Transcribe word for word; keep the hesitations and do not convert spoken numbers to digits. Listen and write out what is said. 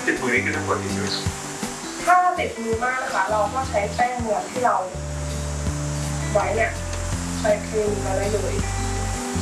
ติดมือนี่คือทั้งหมดติดมือถ้าติดมือมากนะคะเราก็ใช้แป้งเนื้อที่เราไว้เนี่ยไปครีมมาได้เลย